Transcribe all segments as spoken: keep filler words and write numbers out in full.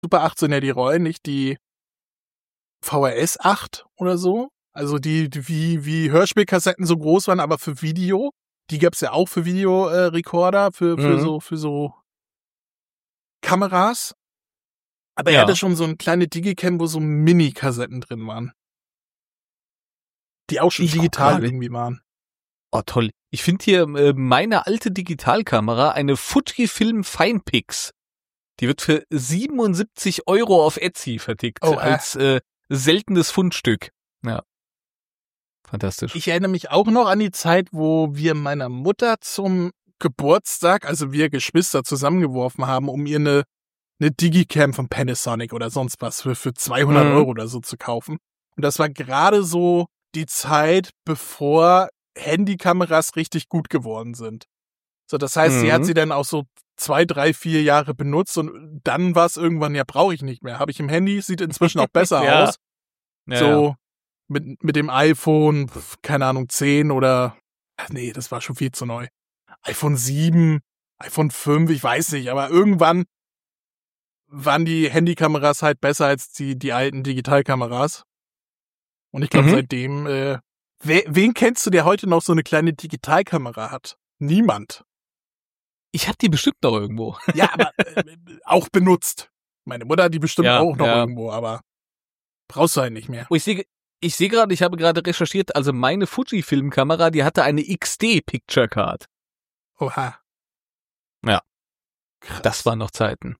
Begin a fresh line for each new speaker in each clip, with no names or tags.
Super acht sind ja die Rollen, nicht die V H S acht oder so. Also die, die wie, wie Hörspielkassetten so groß waren, aber für Video. Die gab's ja auch für Videorekorder, äh, für, für
Mhm.
so, für so Kameras. Aber er
Ja.
hatte schon so eine kleine Digicam, wo so Mini-Kassetten drin waren. Die auch schon
Ich guck
digital
gerade.
irgendwie waren.
Oh, toll. Ich finde hier äh, meine alte Digitalkamera, eine Fujifilm Finepix. Die wird für siebenundsiebzig Euro auf Etsy vertickt,
Oh, äh.
als äh, seltenes Fundstück. Ja. Fantastisch.
Ich erinnere mich auch noch an die Zeit, wo wir meiner Mutter zum Geburtstag, also wir Geschwister zusammengeworfen haben, um ihr eine, eine Digicam von Panasonic oder sonst was für, für zweihundert
Mhm.
Euro oder so zu kaufen. Und das war gerade so die Zeit, bevor Handykameras richtig gut geworden sind. So, das heißt,
Mhm.
sie hat sie dann auch so zwei, drei, vier Jahre benutzt und dann war es irgendwann, ja, brauche ich nicht mehr. Habe ich im Handy, sieht inzwischen auch besser
Ja.
aus.
Ja,
so
ja.
mit mit dem iPhone, pf, keine Ahnung, zehn oder, ach nee, das war schon viel zu neu. iPhone sieben, iPhone fünf, ich weiß nicht, aber irgendwann waren die Handykameras halt besser als die die alten Digitalkameras. Und ich glaube,
Mhm.
seitdem, äh, we, wen kennst du, der heute noch so eine kleine Digitalkamera hat? Niemand.
Ich hab die bestimmt noch irgendwo.
Ja, aber äh, auch benutzt. Meine Mutter hat die bestimmt
Ja,
auch noch
ja.
irgendwo, aber brauchst du halt nicht mehr.
Oh, ich sehe ich sehe gerade, ich habe gerade recherchiert, also meine Fujifilm-Kamera, die hatte eine X D Picture Card.
Oha.
Ja.
Krass.
Das waren noch Zeiten.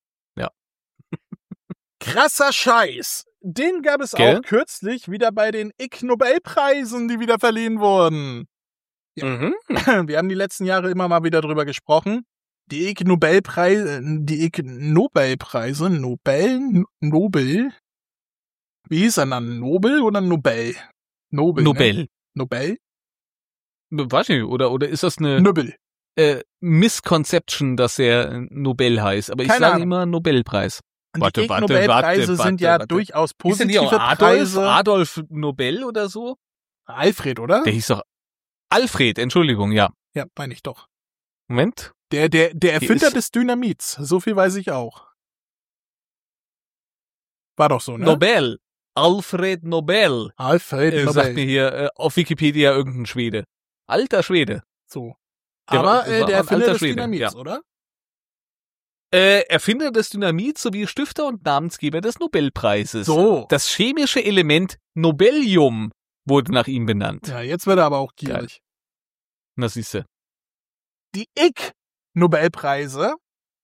Krasser Scheiß. Den gab es
Gell?
auch kürzlich wieder bei den Ig Nobelpreisen, die wieder verliehen wurden. Ja.
Mhm.
Wir haben die letzten Jahre immer mal wieder drüber gesprochen. Die Ig Nobelpreise, die Ig Nobelpreise, Nobel, Nobel. Wie hieß er dann? Nobel oder Nobel? Nobel. Ne?
Nobel.
Nobel?
Weiß nicht, oder, oder ist das eine
Nobel.
äh, Misconception, dass er äh, Nobel heißt? Aber ich
Keine
sage
Ahnung.
immer Nobelpreis.
Und
Warte,
die Ig
warte,
Nobelpreise
warte,
sind
warte,
ja
warte.
durchaus
Hieß denn die
positive
auch Adolf,
Preise.
Adolf Nobel oder so?
Alfred, oder?
Der hieß doch Alfred, Entschuldigung, ja.
Ja, meine ich doch.
Moment.
Der, der, der
Hier
Erfinder
ist-
des Dynamits. So viel weiß ich auch. War doch so, ne?
Nobel. Alfred Nobel.
Alfred
Äh,
Nobel.
sagt mir hier äh, auf Wikipedia irgendein Schwede. Alter Schwede.
So.
Der
Aber
war-
äh,
war
der
ein
Erfinder
alter
des
Schwede,
Dynamits,
ja.
oder?
Äh, Erfinder des Dynamits sowie Stifter und Namensgeber des Nobelpreises.
So.
Das chemische Element Nobelium wurde nach ihm benannt.
Ja, jetzt wird er aber auch gierig.
Na siehste.
Die Ig Nobelpreise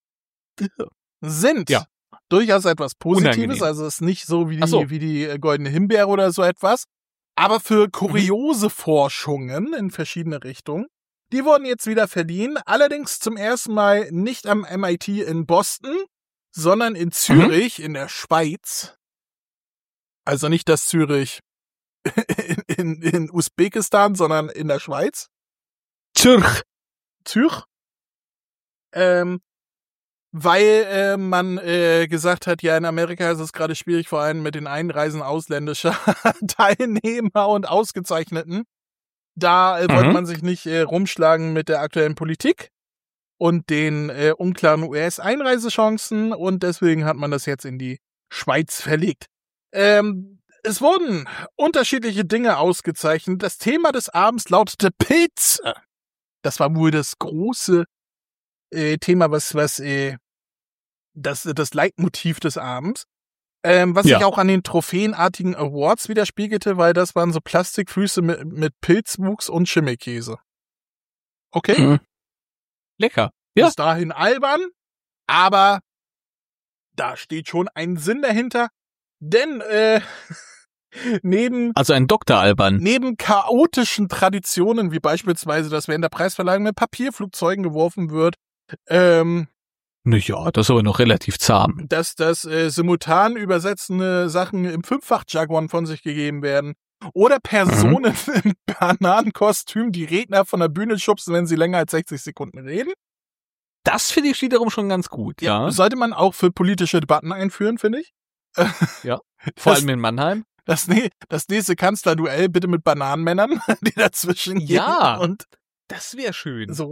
sind
Ja.
durchaus etwas Positives.
Unangenehm.
Also es ist nicht so wie die,
Ach so.
wie die äh, Goldene Himbeere oder so etwas. Aber für kuriose Forschungen in verschiedene Richtungen. Die wurden jetzt wieder verliehen. Allerdings zum ersten Mal nicht am M I T in Boston, sondern in Zürich in der Schweiz. Also nicht das Zürich in, in, in Usbekistan, sondern in der Schweiz.
Zürich.
Zürich. Ähm, weil äh, man äh, gesagt hat, ja, in Amerika ist es gerade schwierig, vor allem mit den Einreisen ausländischer Teilnehmer und Ausgezeichneten. Da äh, wollte
Mhm.
man sich nicht äh, rumschlagen mit der aktuellen Politik und den äh, unklaren U S-Einreisechancen und deswegen hat man das jetzt in die Schweiz verlegt. Ähm, es wurden unterschiedliche Dinge ausgezeichnet. Das Thema des Abends lautete Pilze. Das war wohl das große äh, Thema, was, was äh, das, das Leitmotiv des Abends. Ähm, was
Ja.
sich auch an den trophäenartigen Awards widerspiegelte, weil das waren so Plastikfüße mit, mit Pilzwuchs und Schimmelkäse. Okay?
Mhm. Lecker. Ja.
Bis dahin albern, aber da steht schon ein Sinn dahinter, denn äh, neben
Also ein Doktor Alban.
Neben chaotischen Traditionen, wie beispielsweise, dass während der Preisverleihung mit Papierflugzeugen geworfen wird, ähm,
Naja, das ist aber noch relativ zahm.
dass das äh, simultan übersetzende Sachen im Fünffach-Jargon von sich gegeben werden oder Personen im Bananenkostüm die Redner von der Bühne schubsen, wenn sie länger als sechzig Sekunden reden.
Das finde ich wiederum schon ganz gut, ja.
Sollte man auch für politische Debatten einführen, finde ich.
Ja. Vor
das,
allem in Mannheim.
Das, das nächste Kanzlerduell bitte mit Bananenmännern, die dazwischen gehen.
Ja.
Und
Das wäre schön.
so.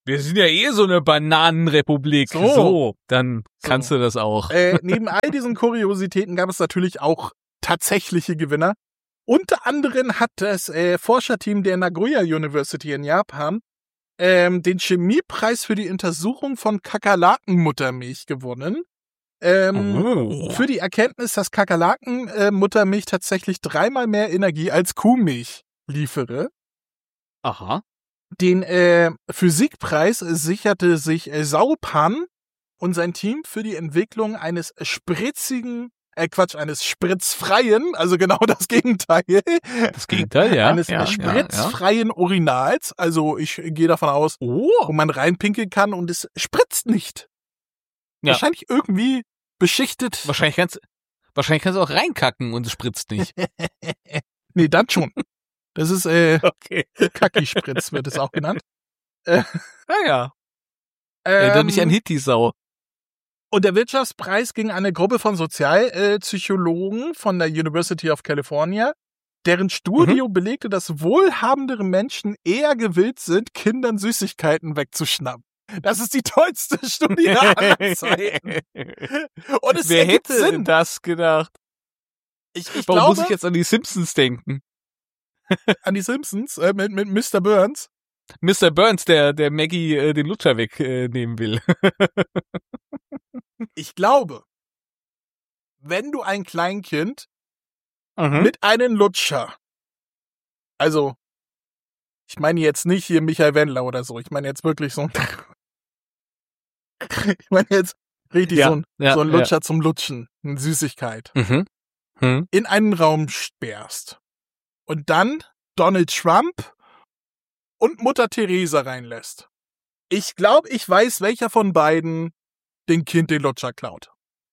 Wir sind ja eh so eine Bananenrepublik.
So.
So, dann
So.
kannst du das auch.
Äh, neben all diesen Kuriositäten gab es natürlich auch tatsächliche Gewinner. Unter anderem hat das äh, Forscherteam der Nagoya University in Japan ähm, den Chemiepreis für die Untersuchung von Kakerlakenmuttermilch gewonnen. Ähm,
Oh.
Für die Erkenntnis, dass Kakerlakenmuttermilch tatsächlich dreimal mehr Energie als Kuhmilch liefere.
Aha.
Den äh, Physikpreis sicherte sich äh, Saupan und sein Team für die Entwicklung eines spritzigen, äh Quatsch, eines spritzfreien, also genau das Gegenteil,
Das Gegenteil, ja.
eines
ja,
spritzfreien Urinals. Also ich gehe davon aus,
ja, ja.
wo
Oh.
man reinpinkeln kann und es spritzt nicht.
Ja.
Wahrscheinlich irgendwie beschichtet.
Wahrscheinlich kannst, wahrscheinlich kannst du auch reinkacken und es spritzt nicht.
Nee, dann schon. Das ist äh,
Okay.
Kacki-Spritz, wird es auch genannt. Äh,
Naja. Erinnert mich an
ähm,
Hittisau.
Und der Wirtschaftspreis ging an eine Gruppe von Sozialpsychologen von der University of California, deren Studie
Mhm.
belegte, dass wohlhabendere Menschen eher gewillt sind, Kindern Süßigkeiten wegzuschnappen. Das ist die tollste Studie aller Zeiten. Und es
Wer
ergibt
hätte
Sinn.
das gedacht?
Ich, ich
Warum
glaube
muss ich jetzt an die Simpsons denken?
an die Simpsons äh, mit, mit Mister Burns.
Mister Burns, der, der Maggie äh, den Lutscher wegnehmen äh, will.
Ich glaube, wenn du ein Kleinkind
Mhm.
mit einem Lutscher, also ich meine jetzt nicht hier Michael Wendler oder so, ich meine jetzt wirklich so ein, ich meine jetzt richtig
Ja,
so ein,
ja,
so ein
ja.
Lutscher zum Lutschen, eine Süßigkeit,
Mhm. Mhm.
in einen Raum sperrst und dann Donald Trump und Mutter Teresa reinlässt. Ich glaube, ich weiß, welcher von beiden dem Kind den Lutscher klaut.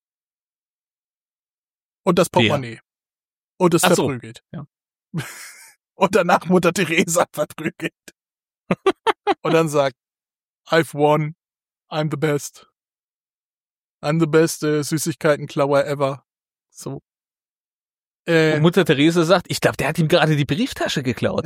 Und das
Wer?
Portemonnaie. Und es
Ach so.
verprügelt.
Ja.
Und danach Mutter Teresa verprügelt. Und dann sagt, I've won, I'm the best. I'm the best äh, Süßigkeitenklauer ever. So. Äh,
Und Mutter Therese sagt, ich glaube, der hat ihm gerade die Brieftasche geklaut.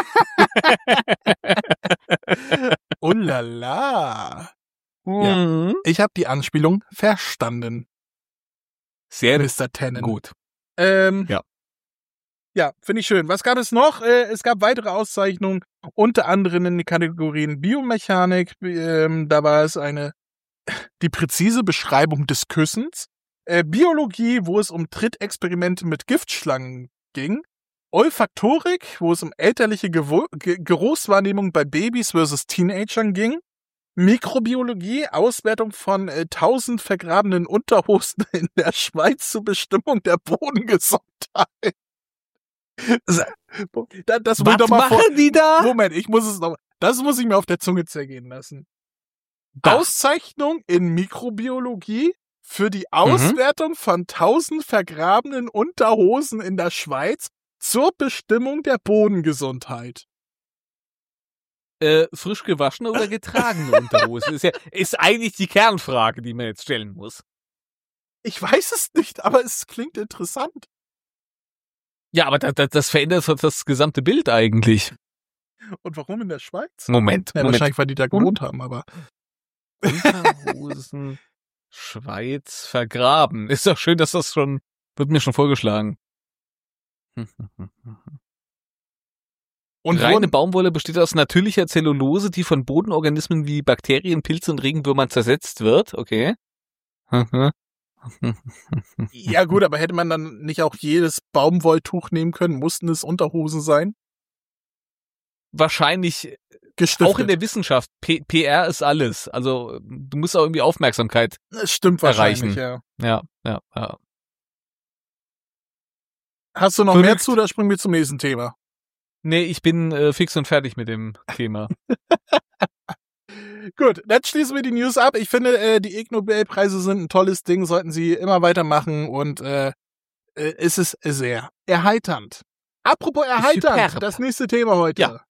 oh la la.
Mhm.
Ich habe die Anspielung verstanden,
Sehr
Mister Tennant.
gut.
Ähm,
Ja.
Ja, finde ich schön. Was gab es noch? Äh, es gab weitere Auszeichnungen, unter anderem in den Kategorien Biomechanik. Ähm, da war es eine die präzise Beschreibung des Küssens. Äh, Biologie, wo es um Trittexperimente mit Giftschlangen ging. Olfaktorik, wo es um elterliche Gewo- Ge- Geruchswahrnehmung bei Babys versus Teenagern ging. Mikrobiologie, Auswertung von äh, tausend vergrabenen Unterhosen in der Schweiz zur Bestimmung der Bodengesundheit. Da, das muss ich
Was
doch mal vor.
machen die da?
Moment, ich muss es noch. Das muss ich mir auf der Zunge zergehen lassen.
Da.
Auszeichnung in Mikrobiologie für die Auswertung von tausend vergrabenen Unterhosen in der Schweiz zur Bestimmung der Bodengesundheit.
Äh, frisch gewaschene oder getragene Unterhose? Ist ja, ist eigentlich die Kernfrage, die man jetzt stellen muss.
Ich weiß es nicht, aber es klingt interessant.
Ja, aber das, das, das verändert doch das gesamte Bild eigentlich.
Und warum in der Schweiz?
Moment,
Ja,
Moment.
wahrscheinlich, weil die da gewohnt haben, aber.
Unterhosen, Schweiz, vergraben. Ist doch schön, dass das schon, wird mir schon vorgeschlagen.
Und
Reine
wurden-
Baumwolle besteht aus natürlicher Zellulose, die von Bodenorganismen wie Bakterien, Pilze und Regenwürmern zersetzt wird. Okay.
Ja gut, aber hätte man dann nicht auch jedes Baumwolltuch nehmen können? Mussten es Unterhosen sein?
Wahrscheinlich
Gestiftet.
auch in der Wissenschaft. P- PR ist alles. Also du musst auch irgendwie Aufmerksamkeit.
Das stimmt wahrscheinlich,
erreichen.
ja.
Ja, ja, ja.
Hast du noch mehr
Verrückt.
zu, oder springen wir zum nächsten Thema?
Nee, ich bin äh, fix und fertig mit dem Thema.
Gut, dann schließen wir die News ab. Ich finde, äh, die Ig Nobelpreise sind ein tolles Ding, sollten sie immer weitermachen und äh, äh, es ist sehr erheiternd. Apropos erheiternd,
Superb.
das nächste Thema heute.
Ja.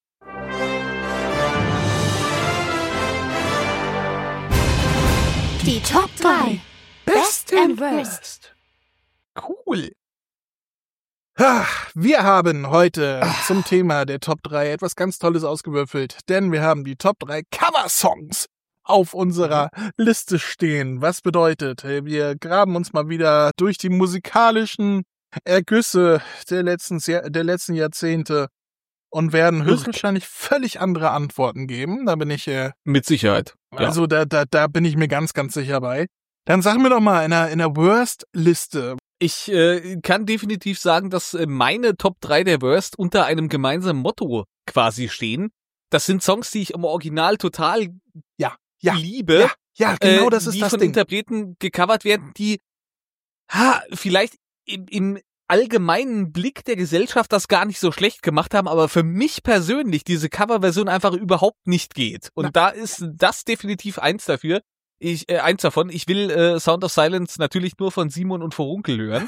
Die Top drei. Best and Worst.
Cool. Wir haben heute zum Thema der Top drei etwas ganz Tolles ausgewürfelt, denn wir haben die Top drei Cover-Songs auf unserer Liste stehen. Was bedeutet, wir graben uns mal wieder durch die musikalischen Ergüsse der letzten, der letzten Jahrzehnte und werden höchstwahrscheinlich völlig andere Antworten geben. Da bin ich äh,
mit Sicherheit. Ja.
Also da, da, da bin ich mir ganz, ganz sicher bei. Dann sag mir doch mal in der, in der Worst-Liste.
Ich äh, kann definitiv sagen, dass äh, meine Top drei der Worst unter einem gemeinsamen Motto quasi stehen. Das sind Songs, die ich im Original total
ja, ja,
liebe.
Ja, ja genau, das
äh,
ist
die
das
von
Ding.
Interpreten gecovert werden, die ha, vielleicht im, im allgemeinen Blick der Gesellschaft das gar nicht so schlecht gemacht haben, aber für mich persönlich diese Coverversion einfach überhaupt nicht geht. Und Na. da ist das definitiv eins dafür. Ich, äh, eins davon, ich will äh, Sound of Silence natürlich nur von Simon und Vorunkel hören.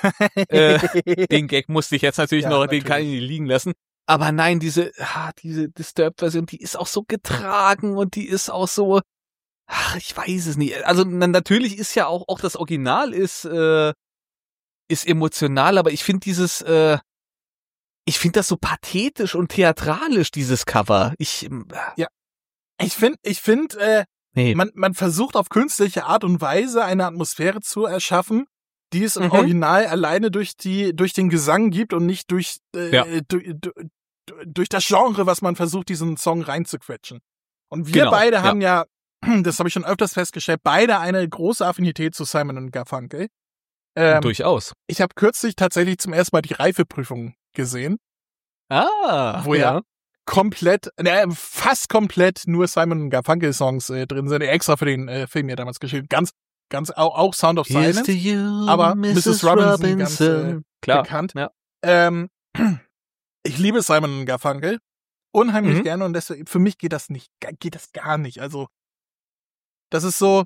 äh, den Gag musste ich jetzt natürlich ja, noch, natürlich. Den kann ich nicht liegen lassen. Aber nein, diese, ah, diese Disturbed-Version, die ist auch so getragen und die ist auch so, ach, ich weiß es nicht. Also na, natürlich ist ja auch, auch das Original ist, äh, ist emotional, aber ich finde dieses, äh, ich finde das so pathetisch und theatralisch, dieses Cover. Ich, äh,
ja, ich finde, ich finde, äh, Nee. Man, man versucht auf künstliche Art und Weise eine Atmosphäre zu erschaffen, die es im mhm. Original alleine durch die durch den Gesang gibt und nicht durch äh, ja. durch, durch das Genre, was man versucht, diesen Song reinzuquetschen. Und wir genau. beide haben ja, ja das habe ich schon öfters festgestellt, beide eine große Affinität zu Simon und Garfunkel.
Ähm, Durchaus.
Ich habe kürzlich tatsächlich zum ersten Mal die Reifeprüfung gesehen.
Ah,
wo ja. ja komplett, ne, fast komplett nur Simon und Garfunkel Songs äh, drin sind, extra für den äh, Film ja damals geschrieben. Ganz, ganz, auch, auch Sound of Silence.
You,
aber Missus Robinson, Robinson ganz äh, Klar. bekannt.
Ja.
Ähm, ich liebe Simon und Garfunkel unheimlich mhm. gerne und deswegen, für mich geht das nicht, geht das gar nicht. Also, das ist so,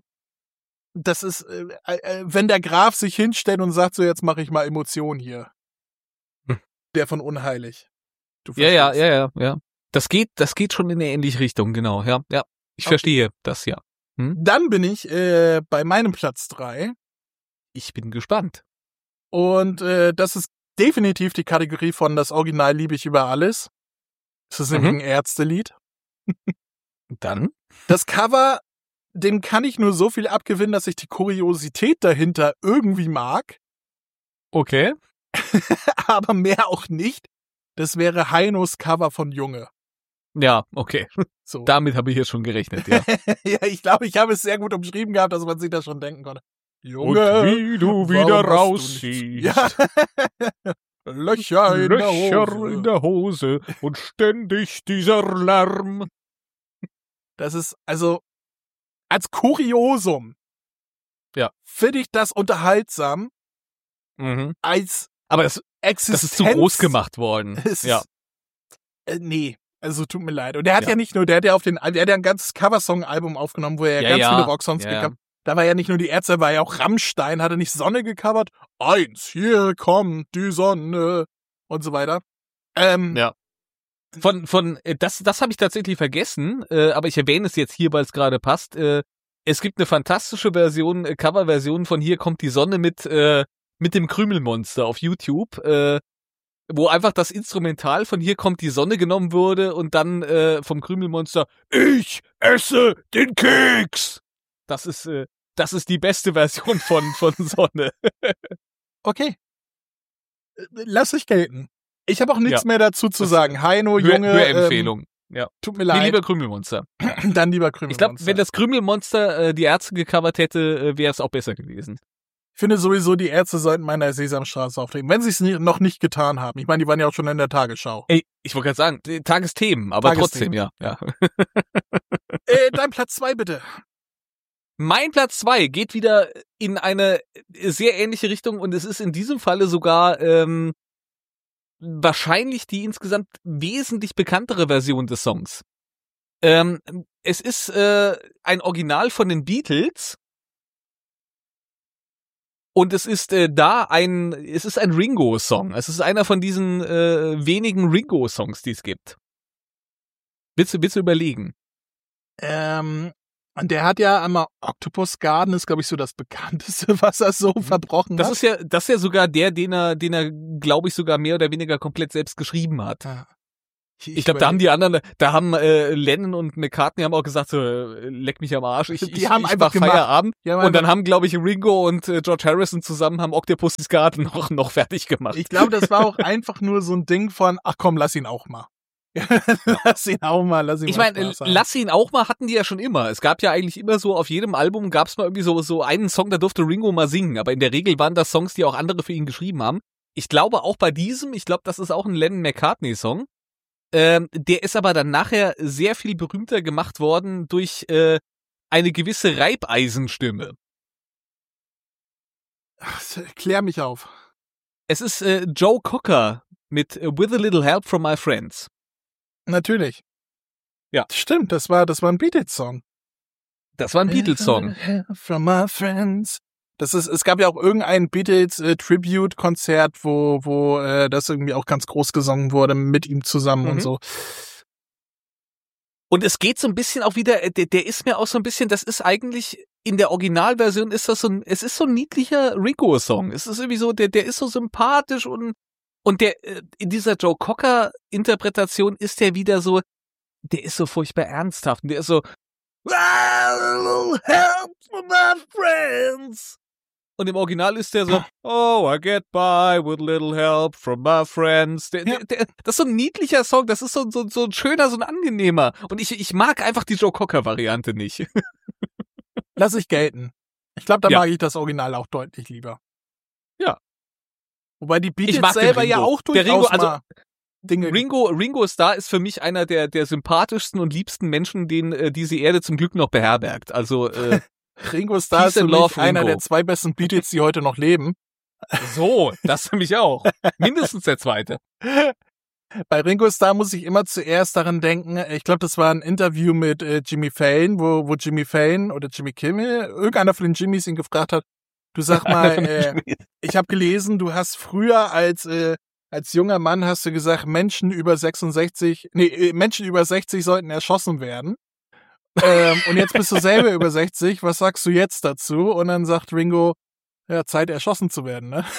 das ist, äh, äh, wenn der Graf sich hinstellt und sagt so, jetzt mache ich mal Emotionen hier. Hm. Der von Unheilig. Du
ja, ja, ja, ja, ja. Das geht, das geht schon in eine ähnliche Richtung, genau, ja, ja. Ich okay. verstehe das, ja. Hm?
Dann bin ich äh, bei meinem Platz drei.
Ich bin gespannt.
Und äh, das ist definitiv die Kategorie von das Original liebe ich über alles. Das ist nämlich mhm. ein Ärztelied.
Dann?
Das Cover, dem kann ich nur so viel abgewinnen, dass ich die Kuriosität dahinter irgendwie mag.
Okay.
Aber mehr auch nicht. Das wäre Heinos Cover von Junge.
Ja, okay. So. Damit habe ich jetzt schon gerechnet, ja.
Ja, ich glaube, ich habe es sehr gut umschrieben gehabt, dass man sich das schon denken konnte. Junge,
und wie du wieder raussiehst.
Ja. Löcher, in,
Löcher
der
in der Hose und ständig dieser Lärm.
Das ist, also, als Kuriosum.
Ja.
Finde ich das unterhaltsam.
Mhm.
Als
Aber das,
Existenz,
das ist zu groß gemacht worden.
Ist,
ja.
Äh, nee, also tut mir leid. Und der hat ja, ja nicht nur, der hat ja auf den, der hat ja ein ganzes Coversong-Album aufgenommen, wo er ja, ganz ja. viele Rocksongs ja, gecovert. Ja. Da war ja nicht nur die Ärzte, war ja auch Rammstein, hat er nicht Sonne gecovert? Eins, hier kommt die Sonne und so weiter. Ähm,
ja. Von, von, das, das habe ich tatsächlich vergessen, äh, aber ich erwähne es jetzt hier, weil es gerade passt. Äh, es gibt eine fantastische Version, äh, Coverversion von Hier kommt die Sonne mit, äh, mit dem Krümelmonster auf YouTube, äh, wo einfach das Instrumental von Hier kommt die Sonne genommen wurde und dann äh, vom Krümelmonster Ich esse den Keks. Das ist äh, das ist die beste Version von von Sonne.
Okay. Lass ich gelten. Ich habe auch nichts ja. mehr dazu zu sagen. Heino, Junge.
Hörempfehlung. Ähm, ja.
Tut mir leid.
Nee, lieber Krümelmonster.
Dann lieber Krümelmonster.
Ich glaube, wenn das Krümelmonster äh, die Ärzte gecovert hätte, äh, wäre es auch besser gewesen.
Ich finde sowieso, die Ärzte sollten mal in der Sesamstraße auftreten, wenn sie es noch nicht getan haben. Ich meine, die waren ja auch schon in der Tagesschau.
Ey, ich wollte gerade sagen, Tagesthemen, aber Tagesthemen. trotzdem, ja. ja.
äh, dein Platz zwei, bitte.
Mein Platz zwei geht wieder in eine sehr ähnliche Richtung und es ist in diesem Falle sogar ähm, wahrscheinlich die insgesamt wesentlich bekanntere Version des Songs. Ähm, es ist äh, ein Original von den Beatles. Und es ist äh, da ein, es ist ein Ringo-Song. Es ist einer von diesen äh, wenigen Ringo-Songs, die es gibt. Willst du, willst du überlegen?
Ähm, Und der hat ja einmal Octopus Garden, ist, glaube ich, so das bekannteste, was er so verbrochen
Das
hat.
ist ja, das ist ja sogar der, den er, den er, glaube ich, sogar mehr oder weniger komplett selbst geschrieben hat.
Ja.
Ich glaube, da haben die anderen, da haben äh, Lennon und McCartney haben auch gesagt, so, äh, leck mich am Arsch, ich,
Die
ich,
haben
ich
einfach
mach
gemacht.
Feierabend.
Die haben
Und dann
einfach-
haben, glaube ich, Ringo und äh, George Harrison zusammen haben Octopus Garden noch, noch fertig gemacht.
Ich glaube, das war auch einfach nur so ein Ding von, ach komm, lass ihn auch mal. lass ihn auch mal, lass ihn
Ich
mal
meine,
Spaß haben.
lass ihn auch mal, hatten die ja schon immer. Es gab ja eigentlich immer so, auf jedem Album gab es mal irgendwie so, so einen Song, da durfte Ringo mal singen. Aber in der Regel waren das Songs, die auch andere für ihn geschrieben haben. Ich glaube auch bei diesem, ich glaube, das ist auch ein Lennon-McCartney-Song. Ähm, der ist aber dann nachher sehr viel berühmter gemacht worden durch äh, eine gewisse Reibeisenstimme.
Ach, klär mich auf.
Es ist äh, Joe Cocker mit äh, With a Little Help from My Friends.
Natürlich.
Ja.
Stimmt, das war, das war ein Beatles-Song.
Das war ein Beatles-Song.
From my friends. Das ist, es gab ja auch irgendein Beatles-Tribute-Konzert, wo, wo äh, das irgendwie auch ganz groß gesungen wurde mit ihm zusammen
Mhm.
und so.
Und es geht so ein bisschen auch wieder, der, der ist mir auch so ein bisschen, das ist eigentlich, in der Originalversion ist das so ein, es ist so ein niedlicher Ringo-Song. Es ist irgendwie so, der, der ist so sympathisch und, und der, äh, in dieser Joe Cocker-Interpretation ist der wieder so, der ist so furchtbar ernsthaft und der ist so, help from my friends. Und im Original ist der so, oh, I get by with little help from my friends. Der, der, der, das ist so ein niedlicher Song, das ist so, so, so ein schöner, so ein angenehmer. Und ich, ich mag einfach die Joe Cocker-Variante nicht.
Lass ich gelten. Ich glaube, da
Ja.
mag ich das Original auch deutlich lieber.
Ja.
Wobei die Beatles
Ich mag den
selber ja
Ringo.
auch
Der
durchaus
Ringo, also-
mal Dinge.
Ringo, Ringo Starr ist für mich einer der, der sympathischsten und liebsten Menschen, den äh, diese Erde zum Glück noch beherbergt. Also, äh,
Ringo Starr
Peace
ist für
and
mich
Love,
einer
Ringo.
der zwei besten Beatles, die heute noch leben.
so, das für mich auch. Mindestens der zweite.
Bei Ringo Starr muss ich immer zuerst daran denken, ich glaube, das war ein Interview mit äh, Jimmy Fallon, wo, wo Jimmy Fallon oder Jimmy Kimmel, irgendeiner von den Jimmys ihn gefragt hat, du sag mal, äh, ich habe gelesen, du hast früher als äh, als junger Mann hast du gesagt, Menschen über sechsundsechzig, nee, äh, Menschen über sechzig sollten erschossen werden. ähm, und jetzt bist du selber über sechzig, was sagst du jetzt dazu? Und dann sagt Ringo, ja, Zeit erschossen zu werden, ne?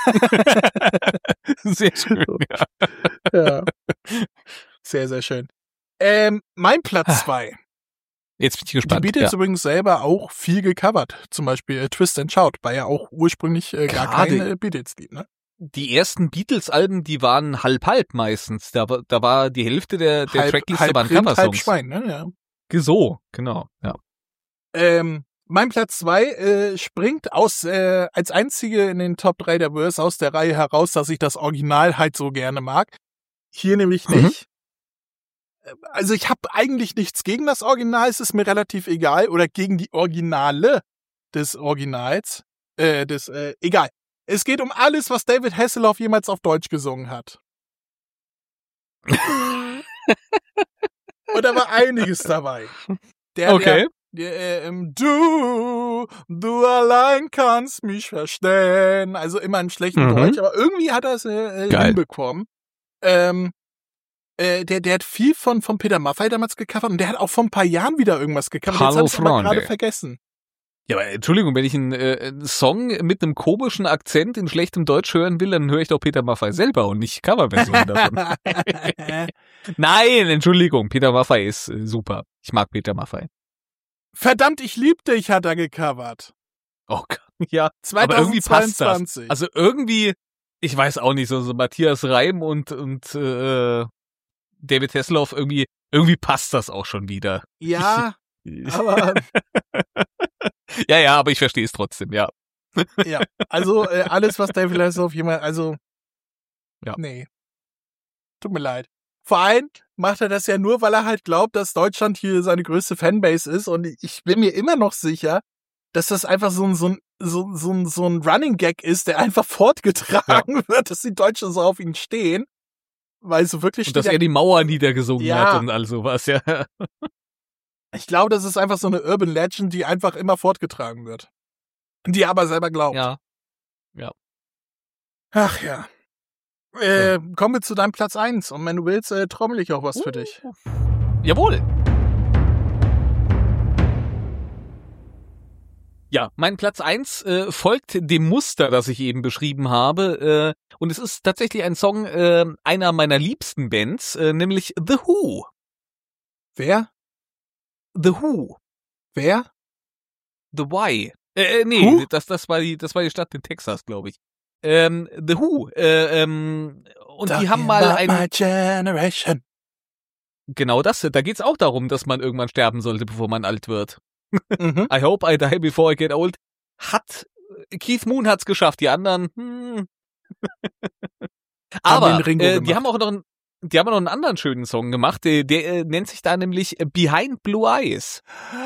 Sehr schön. Ja.
Ja. Sehr, sehr schön. Ähm, mein Platz zwei.
Jetzt bin ich
Die
gespannt.
Beatles
Ja.
übrigens selber auch viel gecovert. Zum Beispiel äh, Twist and Shout war ja auch ursprünglich äh, gar
Gerade-
kein äh, Beatles-Lied, ne?
Die ersten Beatles-Alben, die waren halb-halb meistens. Da, war- da war die Hälfte der, der Trackliste waren
Rind, halb
Coversongs.
Schwein, ne? Ja.
So, genau. Ja.
Ähm, mein Platz zwei äh, springt aus äh, als einzige in den Top drei der Verse aus der Reihe heraus, dass ich das Original halt so gerne mag. Hier nämlich
Mhm.
nicht. Äh, Also ich habe eigentlich nichts gegen das Original, es ist mir relativ egal. Oder gegen die Originale des Originals. Äh, des, äh, egal. Es geht um alles, was David Hasselhoff jemals auf Deutsch gesungen hat. Und da war einiges dabei. Der,
Okay.
der, der, ähm, du, du allein kannst mich verstehen. Also immer in schlechtem
Mhm.
Deutsch, aber irgendwie hat er es äh, äh,
Geil.
hinbekommen. Ähm, äh, der, der hat viel von, von Peter Maffay damals gecovert und der hat auch vor ein paar Jahren wieder irgendwas gecovert.
Hallo,
Jetzt hab ich's aber
Freunde.
gerade vergessen.
Ja, aber Entschuldigung, wenn ich einen, äh, einen Song mit einem komischen Akzent in schlechtem Deutsch hören will, dann höre ich doch Peter Maffay selber und nicht Coverversionen davon. Nein, Entschuldigung, Peter Maffay ist äh, super. Ich mag Peter Maffay.
Verdammt, ich lieb dich, hat er gecovert.
Oh Gott, ja. Aber irgendwie passt das.
zweitausendzweiundzwanzig.
Also irgendwie, ich weiß auch nicht, so, so Matthias Reim und, und äh, David Hasselhoff, irgendwie, irgendwie passt das auch schon wieder.
ja, aber
Ja, ja, aber ich verstehe es trotzdem, ja.
ja, also äh, alles, was David Hasselhoff jemand, also
Ja.
nee, tut mir leid. Vor allem macht er das ja nur, weil er halt glaubt, dass Deutschland hier seine größte Fanbase ist und ich bin mir immer noch sicher, dass das einfach so ein so ein so, so ein so ein Running Gag ist, der einfach fortgetragen wird, dass die Deutschen so auf ihn stehen, weil so wirklich
Und dass
steht
er die Mauer niedergesungen
Ja.
hat und all sowas, ja.
ich glaube, das ist einfach so eine Urban Legend, die einfach immer fortgetragen wird. Die er aber selber glaubt.
Ja.
Ach ja. Äh, kommen wir zu deinem Platz eins. Und wenn du willst, äh, trommel ich auch was für dich.
Jawohl. Ja, mein Platz eins äh, folgt dem Muster, das ich eben beschrieben habe. Äh, und es ist tatsächlich ein Song äh, einer meiner liebsten Bands, äh, nämlich The Who.
Wer?
The Who.
Wer?
The Why. Äh, nee,
Who?
das, das, war die, das war die Stadt in Texas, glaube ich. Ähm, The Who. Äh, ähm, und die haben mal
Talking about
ein...
my generation.
Genau das, da geht's auch darum, dass man irgendwann sterben sollte, bevor man alt wird.
Mhm.
I hope I die before I get old. Hat, Keith Moon hat's geschafft, die anderen, hm. Aber,
den Ringo
äh, die
gemacht.
haben auch noch einen, die haben auch noch einen anderen schönen Song gemacht, der, der äh, nennt sich da nämlich Behind Blue Eyes.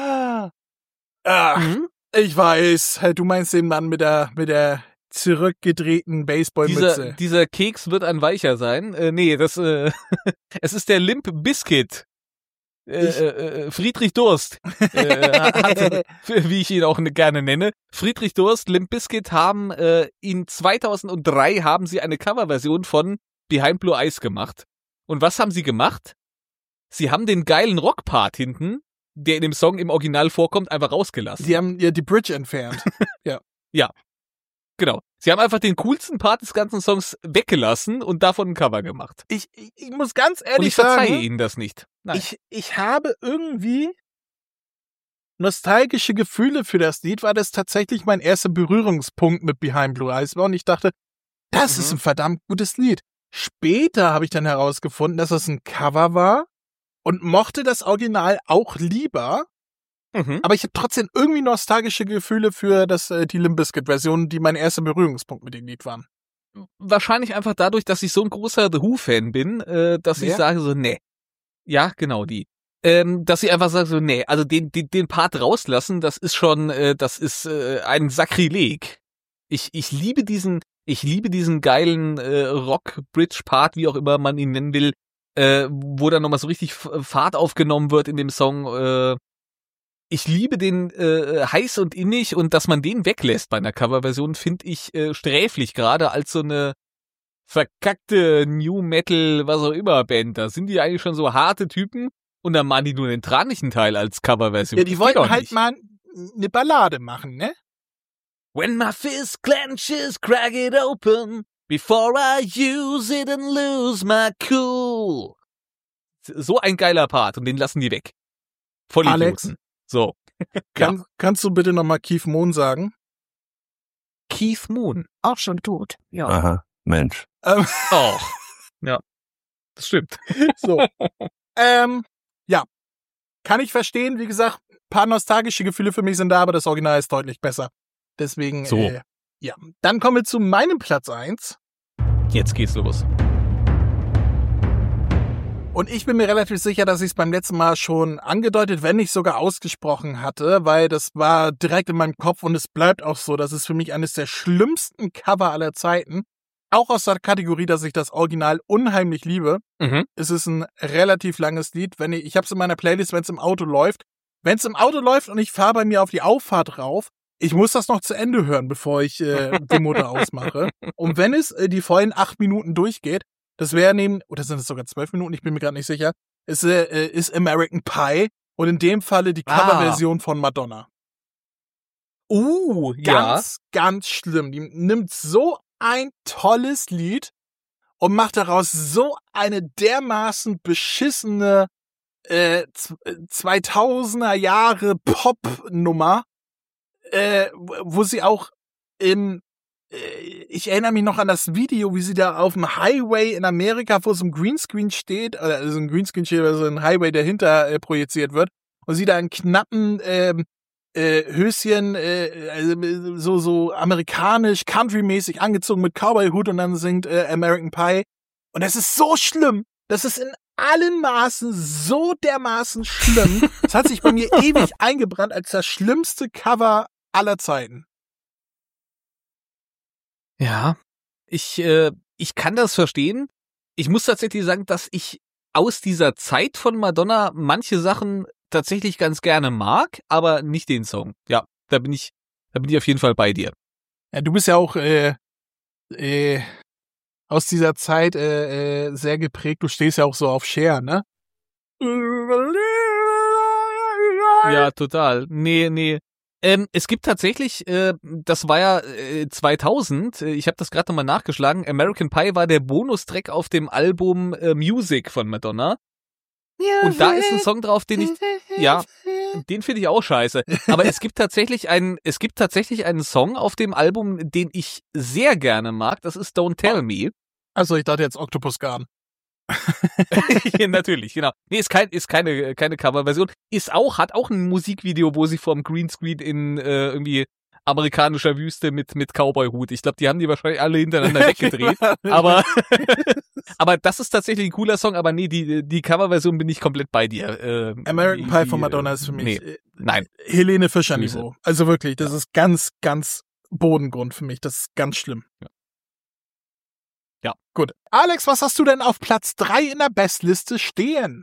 Ach,
Mhm.
ich weiß. Du meinst den Mann mit der, mit der zurückgedrehten
Dieser,
Baseballmütze.
dieser Keks wird ein weicher sein. Äh, nee, das, äh, es ist der Limp Bizkit. Äh,
Ich-
äh, Friedrich Durst, äh, hat, wie ich ihn auch gerne nenne. Friedrich Durst, Limp Bizkit haben äh, in zweitausenddrei haben sie eine Coverversion von Behind Blue Eyes gemacht. Und was haben sie gemacht? Sie haben den geilen Rockpart hinten, der in dem Song im Original vorkommt, einfach rausgelassen.
Die haben ja die Bridge entfernt.
Genau. Sie haben einfach den coolsten Part des ganzen Songs weggelassen und davon ein Cover gemacht.
Ich, ich, ich muss ganz
Und
ehrlich
ich verzeihe
sagen,
ihnen das nicht. Nein.
ich, ich habe irgendwie nostalgische Gefühle für das Lied, weil das tatsächlich mein erster Berührungspunkt mit Behind Blue Eyes war und ich dachte, das
Mhm.
ist ein verdammt gutes Lied. Später habe ich dann herausgefunden, dass es ein Cover war und mochte das Original auch lieber,
Mhm.
aber ich habe trotzdem irgendwie nostalgische Gefühle für das, äh, die Limp Bizkit-Version, die mein erster Berührungspunkt mit dem Lied waren.
Wahrscheinlich einfach dadurch, dass ich so ein großer The Who-Fan bin, äh, dass ich
Wer?
sage so, nee. Ja, genau, die. Ähm, dass ich einfach sage so, nee, also den, den, den Part rauslassen, das ist schon, äh, das ist äh, ein Sakrileg. Ich, ich liebe diesen, ich liebe diesen geilen äh, Rock-Bridge-Part, wie auch immer man ihn nennen will, äh, wo dann nochmal so richtig F- Fahrt aufgenommen wird in dem Song. Äh, ich liebe den äh, heiß und innig und dass man den weglässt bei einer Coverversion, finde ich äh, sträflich, gerade als so eine verkackte New Metal, was auch immer Band. Da sind die eigentlich schon so harte Typen und dann machen die nur den tranischen Teil als Coverversion.
Ja, die
Das geht
wollten
doch
halt
nicht.
mal eine Ballade machen, ne?
When my fist clenches, crack it open before I use it and lose my cool. So ein geiler Part und den lassen die weg. Voll
Alex?
So.
Kann, Kannst du bitte nochmal Keith Moon sagen?
Keith Moon.
Auch schon tot. Ja.
Aha, Mensch.
Ähm,
Oh. Ja. Das stimmt.
so. ähm, ja. Kann ich verstehen. Wie gesagt, ein paar nostalgische Gefühle für mich sind da, aber das Original ist deutlich besser. Deswegen,
So.
äh, ja. Dann kommen wir zu meinem Platz eins.
Jetzt geht's los.
Und ich bin mir relativ sicher, dass ich es beim letzten Mal schon angedeutet, wenn nicht sogar ausgesprochen hatte, weil das war direkt in meinem Kopf und es bleibt auch so. Das ist für mich eines der schlimmsten Cover aller Zeiten. Auch aus der Kategorie, dass ich das Original unheimlich liebe.
Mhm.
Es ist ein relativ langes Lied. Wenn ich, ich habe es in meiner Playlist, wenn es im Auto läuft. Wenn es im Auto läuft und ich fahre bei mir auf die Auffahrt rauf, ich muss das noch zu Ende hören, bevor ich äh, den Motor ausmache. Und wenn es äh, die vollen acht Minuten durchgeht, das wäre neben, oder sind es sogar zwölf Minuten, ich bin mir gerade nicht sicher, ist, äh, ist American Pie und in dem Falle die
Ah.
Coverversion von Madonna.
Uh,
Ganz, ganz schlimm. Die nimmt so ein tolles Lied und macht daraus so eine dermaßen beschissene äh, zweitausender Jahre Pop-Nummer, äh, wo sie auch im ich erinnere mich noch an das Video, wie sie da auf dem Highway in Amerika vor so einem Greenscreen steht, also ein Greenscreen steht, also ein Highway dahinter äh, projiziert wird, und sie da einen knappen ähm, äh, Höschen, äh, also so so amerikanisch, countrymäßig angezogen mit Cowboy-Hut und dann singt äh, American Pie. Und das ist so schlimm. Das ist in allen Maßen so dermaßen schlimm. Das hat sich bei mir ewig eingebrannt als das schlimmste Cover aller Zeiten.
Ja, ich, äh, ich kann das verstehen. Ich muss tatsächlich sagen, dass ich aus dieser Zeit von Madonna manche Sachen tatsächlich ganz gerne mag, aber nicht den Song. Ja, da bin ich, da bin ich auf jeden Fall bei dir.
Ja, du bist ja auch äh, äh, aus dieser Zeit äh, äh, sehr geprägt. Du stehst ja auch so auf Cher, ne?
Ja, total. Nee, nee. Ähm, es gibt tatsächlich, äh, das war ja äh, zweitausend, äh, ich habe das gerade nochmal nachgeschlagen, American Pie war der Bonustrack auf dem Album äh, Music von Madonna. Und da ist ein Song drauf, den ich, ja, den finde ich auch scheiße. Aber es gibt tatsächlich einen, es gibt tatsächlich einen Song auf dem Album, den ich sehr gerne mag. Das ist Don't Tell Me.
Also ich dachte jetzt Octopus Garden.
Ja, natürlich, genau. Nee, ist kein, ist keine, keine Coverversion. Ist auch, hat auch ein Musikvideo, wo sie vorm Greenscreen in äh, irgendwie amerikanischer Wüste mit mit Cowboy-Hut. Ich glaube, die haben die wahrscheinlich alle hintereinander weggedreht. aber aber das ist tatsächlich ein cooler Song. Aber nee, die die Coverversion bin ich komplett bei dir. Äh,
American
die,
Pie
die,
von Madonna ist für mich
nee, nein.
Helene Fischer Niveau. Also wirklich, das ja. ist ganz, ganz Bodengrund für mich. Das ist ganz schlimm.
Ja. Ja.
Gut. Alex, was hast du denn auf Platz drei in der Bestliste stehen?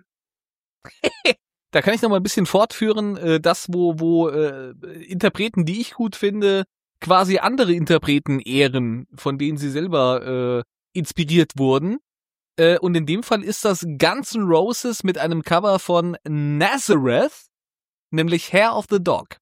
Da kann ich noch mal ein bisschen fortführen, äh, das, wo, wo äh, Interpreten, die ich gut finde, quasi andere Interpreten ehren, von denen sie selber äh, inspiriert wurden. Äh, und in dem Fall ist das Guns N' Roses mit einem Cover von Nazareth, nämlich Hair of the Dog.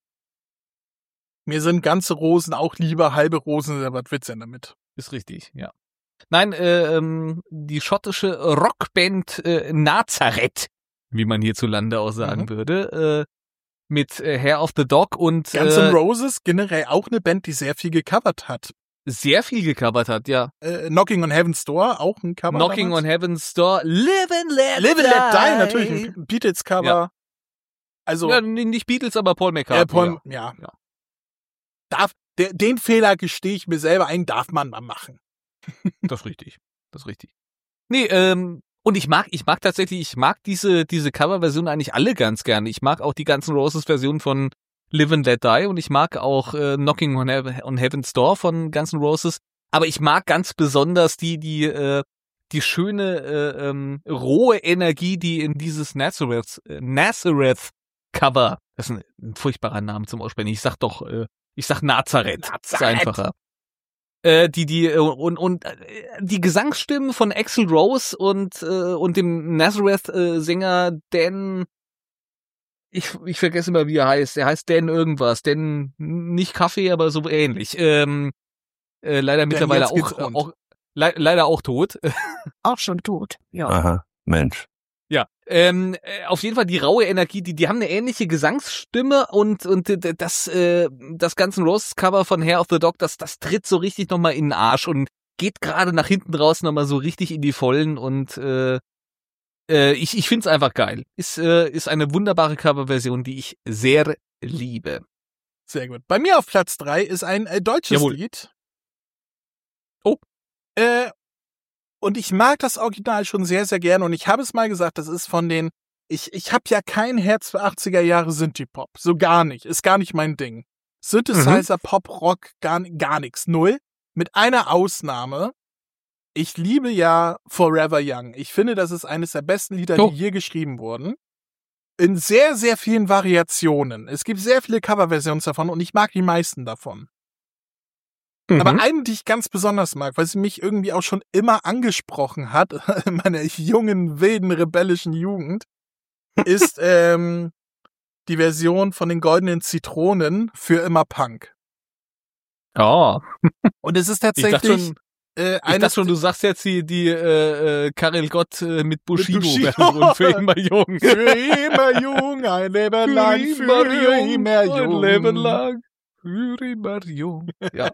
Mir sind ganze Rosen auch lieber, halbe Rosen, aber was wird's denn damit?
Ist richtig, ja. Nein, äh, ähm, die schottische Rockband äh, Nazareth, wie man hierzulande auch sagen mhm. würde, äh, mit äh, Hair of the Dog und
Guns
äh,
N' Roses, generell auch eine Band, die sehr viel gecovert hat.
Sehr viel gecovert hat, ja.
Äh, Knocking on Heaven's Door, auch ein Cover.
Knocking
damals.
on Heaven's Door, Live and Let
Live and
Die.
Let Die, natürlich, ein Beatles-Cover.
Ja.
Also,
ja, nicht Beatles, aber Paul McCartney.
Äh, Paul, ja. ja. Darf, der, den Fehler gestehe ich mir selber ein, darf man mal machen.
Das ist richtig, das ist richtig. Nee, ähm, und ich mag, ich mag tatsächlich, ich mag diese, diese Coverversion eigentlich alle ganz gerne. Ich mag auch die ganzen Roses-Versionen von Live and Let Die und ich mag auch äh, Knocking on, He- on Heaven's Door von Guns N' Roses. Aber ich mag ganz besonders die, die, äh, die schöne, äh, ähm, rohe Energie, die in dieses Nazareth, äh, Nazareth Cover, das ist ein, ein furchtbarer Name zum Aussprechen. Ich sag doch, äh, ich sag Nazareth.
Nazareth.
Ist einfacher. Äh, die, die, äh, und, und, äh, die Gesangsstimmen von Axl Rose und, äh, und dem Nazareth-Sänger Dan, ich, ich vergesse immer, wie er heißt. Er heißt Dan irgendwas. Dan, nicht Kaffee, aber so ähnlich. Ähm, äh, leider mittlerweile auch, äh, auch, le- leider auch tot.
Auch schon tot, ja.
Aha, Mensch.
Ja, ähm, äh, auf jeden Fall die raue Energie, die die haben eine ähnliche Gesangsstimme und und äh, das äh, das ganze Roses Cover von Hair of the Dog, das das tritt so richtig nochmal in den Arsch und geht gerade nach hinten raus nochmal so richtig in die Vollen und äh, äh, ich ich find's einfach geil. Ist äh, ist eine wunderbare Coverversion, die ich sehr liebe.
Sehr gut. Bei mir auf Platz drei ist ein äh, deutsches
Jawohl.
Lied.
Oh.
Äh, Und ich mag das Original schon sehr, sehr gerne. Und ich habe es mal gesagt, das ist von den, ich, ich habe ja kein Herz für achtziger Jahre Synthie-Pop. So gar nicht. Ist gar nicht mein Ding. Synthesizer, mhm. Pop, Rock, gar, gar nichts. Null. Mit einer Ausnahme. Ich liebe ja Forever Young. Ich finde, das ist eines der besten Lieder,
oh.
die je geschrieben wurden. In sehr, sehr vielen Variationen. Es gibt sehr viele Coverversionen davon und ich mag die meisten davon.
Mhm.
Aber eine, die ich ganz besonders mag, weil sie mich irgendwie auch schon immer angesprochen hat, in meiner jungen, wilden, rebellischen Jugend, ist ähm, die Version von den Goldenen Zitronen für immer Punk.
Oh.
Und es ist
Ich dachte
tatsächlich
schon,
äh,
ich dachte schon, du sagst jetzt die, die äh, äh, Karel Gott äh, mit Bushido, Bushido. Für immer jung.
Für immer jung, ein Leben lang, für immer jung.
Ein Leben lang, für immer jung. Ja.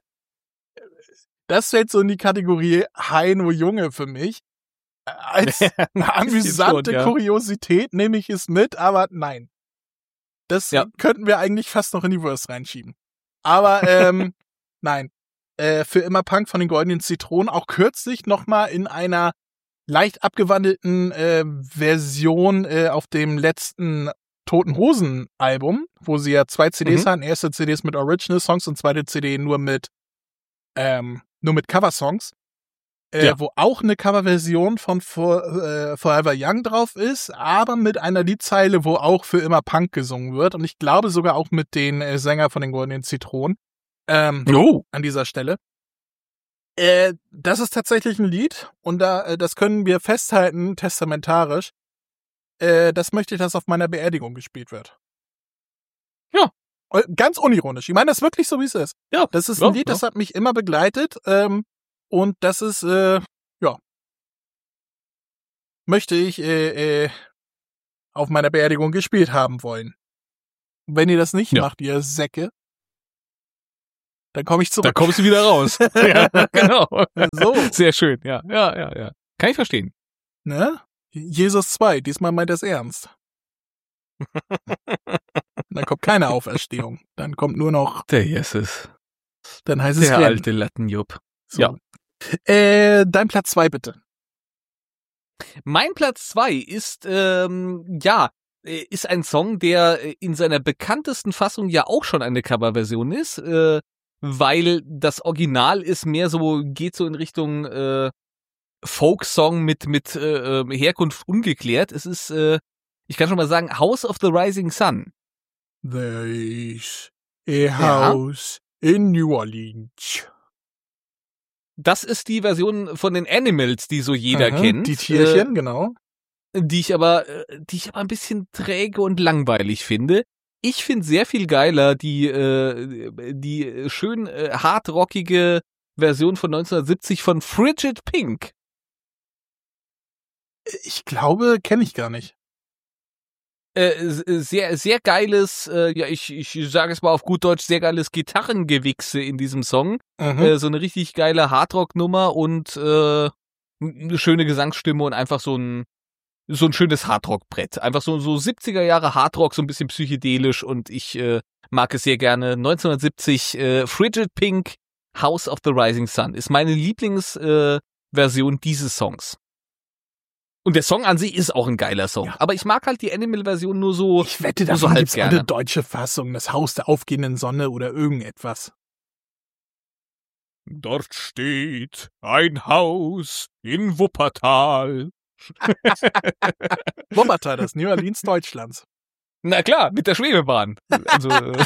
Das fällt so in die Kategorie Heino Junge für mich. Als amüsante
schon, ja.
Kuriosität nehme ich es mit, aber nein. Das
Ja.
könnten wir eigentlich fast noch in die Verse reinschieben. Aber ähm, nein. Äh, für immer Punk von den Goldenen Zitronen, auch kürzlich nochmal in einer leicht abgewandelten äh, Version äh, auf dem letzten Toten Hosen Album, wo sie ja zwei C Ds
Mhm.
hatten. Erste C Ds mit Original Songs und zweite C D nur mit ähm, nur mit Coversongs, äh,
Ja.
wo auch eine Coverversion von For, äh, Forever Young drauf ist, aber mit einer Liedzeile, wo auch für immer Punk gesungen wird und ich glaube sogar auch mit den äh, Sänger von den Goldenen Zitronen ähm,
Oh.
an dieser Stelle. Äh, das ist tatsächlich ein Lied und da äh, das können wir festhalten, testamentarisch, äh, das möchte ich, dass auf meiner Beerdigung gespielt wird.
Ja.
Ganz unironisch. Ich meine das wirklich so, wie es ist.
Ja,
das ist
ja,
ein Lied,
ja.
das hat mich immer begleitet. Ähm, und das ist, äh, ja, möchte ich äh, äh, auf meiner Beerdigung gespielt haben wollen. Wenn ihr das nicht
Ja.
macht, ihr Säcke, dann komme ich zurück.
Da kommst du wieder raus. Ja, genau.
So.
Sehr schön, ja, ja, ja, ja. Kann ich verstehen.
Ne? Jesus zwei, diesmal meint er es ernst. Dann kommt keine Auferstehung. Dann kommt nur noch,
Der Jesus.
dann heißt es
Der
Rennen.
alte Lattenjupp.
So.
Ja.
Äh, dein Platz zwei bitte.
Mein Platz zwei ist, ähm, ja, äh, ist ein Song, der äh, in seiner bekanntesten Fassung ja auch schon eine Coverversion ist, äh, weil das Original ist mehr so, geht so in Richtung äh, Folksong mit mit äh, äh, Herkunft ungeklärt. Es ist, äh, ich kann schon mal sagen, House of the Rising Sun.
There is a house in New Orleans.
Das ist die Version von den Animals, die so jeder
Aha,
kennt.
Die Tierchen, genau.
Äh, die ich aber, äh, die ich aber ein bisschen träge und langweilig finde. Ich finde sehr viel geiler die, äh, die schön äh, hardrockige Version von neunzehnhundertsiebzig von Frigid Pink.
Ich glaube, kenne ich gar nicht.
Äh, sehr, sehr geiles, äh, ja, ich, ich sage es mal auf gut Deutsch, sehr geiles Gitarrengewichse in diesem Song.
Mhm.
Äh, so eine richtig geile Hardrock-Nummer und äh, eine schöne Gesangsstimme und einfach so ein so ein schönes Hardrock-Brett. Einfach so so siebziger Jahre Hardrock, so ein bisschen psychedelisch und ich äh, mag es sehr gerne. neunzehnhundertsiebzig äh, Frigid Pink, House of the Rising Sun ist meine Lieblingsversion äh, Version dieses Songs. Und der Song an sich ist auch ein geiler Song.
Ja.
Aber ich mag halt die Animal-Version nur so.
Ich wette,
nur so
davon
halb
gibt's
gerne.
eine deutsche Fassung, das Haus der aufgehenden Sonne oder irgendetwas.
Dort steht ein Haus in Wuppertal.
Wuppertal, das New Orleans Deutschlands.
Na klar, mit der Schwebebahn. Also, äh,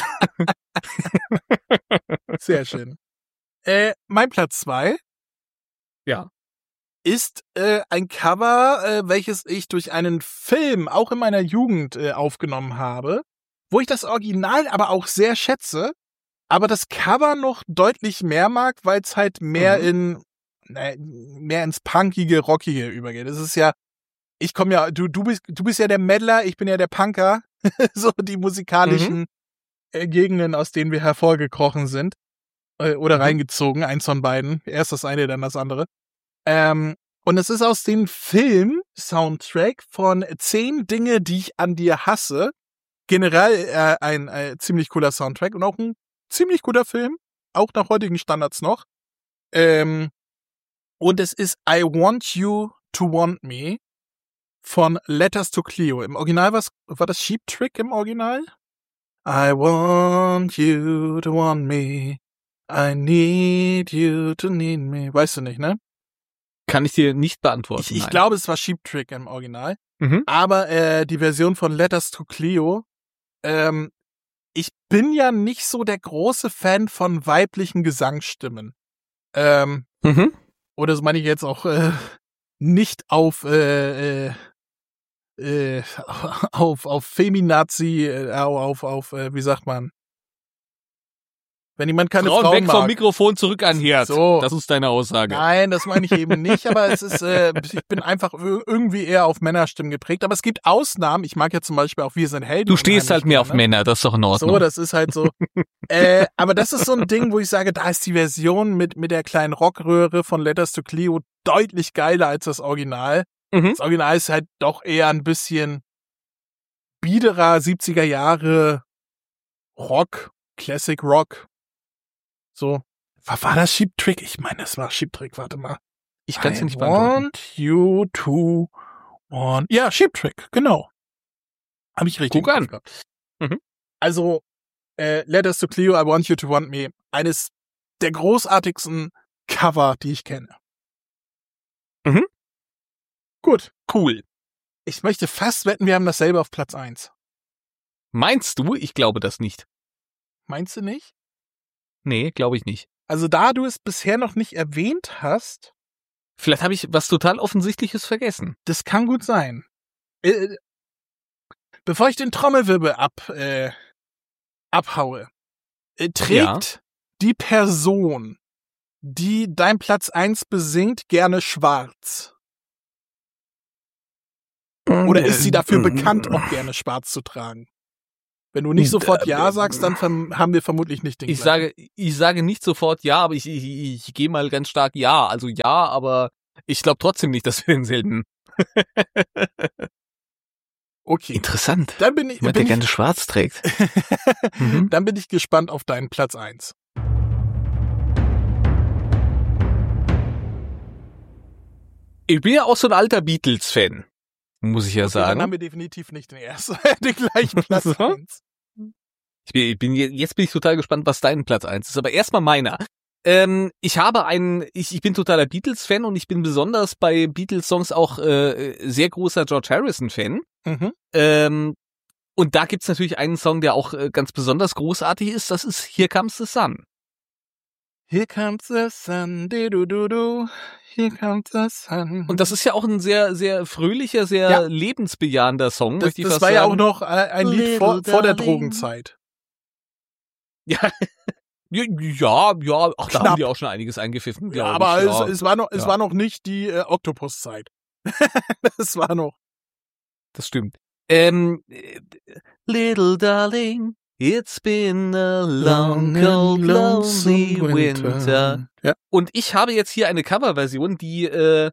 Sehr schön. Äh, mein Platz zwei
ja.
ist äh, ein Cover, äh, welches ich durch einen Film auch in meiner Jugend äh, aufgenommen habe, wo ich das Original aber auch sehr schätze, aber das Cover noch deutlich mehr mag, weil es halt mehr
Mhm.
in äh, mehr ins punkige, rockige übergeht. Es ist ja, ich komme ja, du du bist du bist ja der Meddler, ich bin ja der Punker, so die musikalischen äh, Gegenden, aus denen wir hervorgekrochen sind äh, oder
Mhm.
reingezogen, eins von beiden, erst das eine, dann das andere. Ähm, und es ist aus dem Film-Soundtrack von Zehn Dinge, die ich an dir hasse. Generell äh, ein äh, ziemlich cooler Soundtrack und auch ein ziemlich guter Film, auch nach heutigen Standards noch. Ähm, und es ist I Want You to Want Me von Letters to Cleo. Im Original was, war das Sheep Trick im Original? I want you to want me. I need you to need me. Weißt du nicht, ne?
Kann ich dir nicht beantworten.
Ich, ich
nein.
glaube, es war Sheep Trick im Original.
Mhm.
Aber äh, die Version von Letters to Cleo, ähm, ich bin ja nicht so der große Fan von weiblichen Gesangsstimmen. Ähm,
Mhm.
oder das meine ich jetzt auch äh, nicht auf äh, äh, äh, auf auf Feminazi, äh, auf auf äh, wie sagt man? Wenn jemand keine
Frauen
Frauen
weg vom
mag.
Mikrofon, zurück an Herd.
So.
Das ist deine Aussage.
Nein, das meine ich eben nicht, aber es ist, äh, ich bin einfach ir- irgendwie eher auf Männerstimmen geprägt. Aber es gibt Ausnahmen. Ich mag ja zum Beispiel auch Wir sind Helden.
Du stehst halt
unheimlich
mehr auf
gerne.
Männer, das ist doch in Ordnung.
So, das ist halt so. äh, aber das ist so ein Ding, wo ich sage, da ist die Version mit, mit der kleinen Rockröhre von Letters to Cleo deutlich geiler als das Original.
mhm.
Das Original ist halt doch eher ein bisschen biederer siebziger Jahre Rock, Classic Rock. So. War, war das Sheep Trick? Ich meine, das war Sheep Trick, warte mal.
Ich kann es dir
I
nicht beantworten.
want you to want... Ja, Sheep Trick, genau. Habe ich richtig
Guck an.
im Kopf gehabt.
Mhm.
Also, äh, Letters to Cleo, I Want You to Want Me. Eines der großartigsten Cover, die ich kenne.
Mhm.
Gut.
Cool.
Ich möchte fast wetten, wir haben dasselbe auf Platz eins.
Meinst du? Ich glaube das nicht.
Meinst du nicht?
Nee, glaube ich nicht.
Also, da du es bisher noch nicht erwähnt hast,
Vielleicht habe ich was total Offensichtliches vergessen.
das kann gut sein. Äh, bevor ich den Trommelwirbel ab, äh, abhaue, äh, trägt ja. die Person, die dein Platz eins besingt, gerne schwarz? Oder ist sie dafür bekannt, auch gerne schwarz zu tragen? Wenn du nicht sofort Ja sagst, dann verm- haben wir vermutlich nicht den
Ich
gleichen.
sage, ich sage nicht sofort Ja, aber ich, ich, ich, ich gehe mal ganz stark Ja. Also ja, aber ich glaube trotzdem nicht, dass wir denselben.
Okay.
Interessant.
Dann bin ich,
Jemand,
bin
der
ich
gerne schwarz trägt. mhm.
Dann bin ich gespannt auf deinen Platz eins.
Ich bin ja auch so ein alter Beatles-Fan, muss ich ja
Okay,
sagen.
Dann haben wir definitiv nicht den ersten, den gleichen Platz
So?
eins.
Ich bin, ich bin, jetzt bin ich total gespannt, was dein Platz eins ist. Aber erstmal meiner. Ähm, ich habe einen, ich, ich bin totaler Beatles-Fan und ich bin besonders bei Beatles-Songs auch äh, sehr großer George Harrison-Fan.
Mhm.
Ähm, und da gibt's natürlich einen Song, der auch äh, ganz besonders großartig ist. Das ist Here Comes the Sun.
Here comes the sun, du du du du. Here comes the sun.
Und das ist ja auch ein sehr, sehr fröhlicher, sehr
Ja.
lebensbejahender Song.
Das,
möchte ich
das
fast
war ja
sagen.
auch noch äh, ein Lied vor, vor der Drogenzeit.
Ja, ja, ja, ja. Ach, da
Knapp.
haben die auch schon einiges eingepfiffen,
Ja,
glaube
aber
ich.
es,
Ja.
es war noch, es
Ja.
war noch nicht die äh, Oktopus-Zeit. Das war noch.
Das stimmt. Ähm, äh, Little Darling, it's been a long, cold, lonely winter.
Ja.
Und ich habe jetzt hier eine Coverversion, die äh,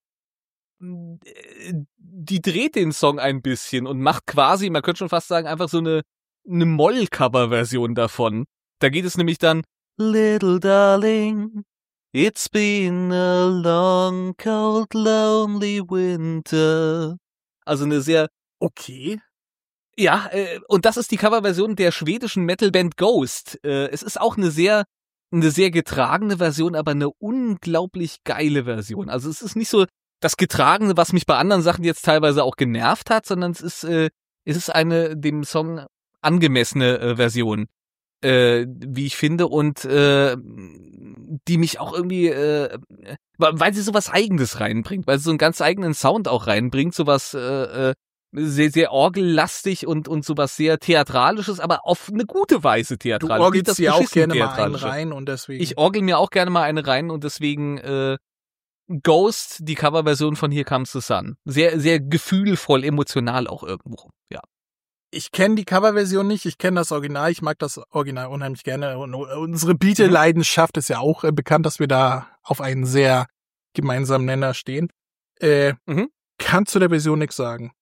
die dreht den Song ein bisschen und macht quasi, man könnte schon fast sagen, einfach so eine eine Moll-Cover-Version davon. Da geht es nämlich dann Little Darling, it's been a long, cold, lonely winter. Also eine sehr
Okay.
Ja, äh, und das ist die Coverversion der schwedischen Metalband Ghost. Äh, es ist auch eine sehr, eine sehr getragene Version, aber eine unglaublich geile Version. Also es ist nicht so das Getragene, was mich bei anderen Sachen jetzt teilweise auch genervt hat, sondern es ist, äh, es ist eine dem Song angemessene äh, Version, äh, wie ich finde, und äh, die mich auch irgendwie, äh, weil sie sowas Eigenes reinbringt, weil sie so einen ganz eigenen Sound auch reinbringt, sowas äh, äh, sehr, sehr orgellastig und, und sowas sehr Theatralisches, aber auf eine gute Weise
Du
theatralisch.
orgelst
Nicht das
ja auch
beschissen
gerne mal einen
Theatralische.
rein und deswegen.
Ich orgel mir auch gerne mal eine rein und deswegen äh, Ghost, die Coverversion von Here Comes the Sun. Sehr, sehr gefühlvoll, emotional auch irgendwo, ja.
Ich kenne die Coverversion nicht, ich kenne das Original, ich mag das Original unheimlich gerne. Und unsere Beatle-Leidenschaft ist ja auch äh, bekannt, dass wir da auf einen sehr gemeinsamen Nenner stehen. Äh,
Mhm.
Kannst du der Version nichts sagen?